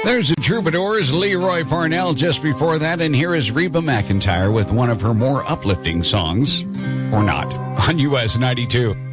There's the Troubadours, Leroy Parnell just before that, and here is Reba McEntire with one of her more uplifting songs, or not, on US 92.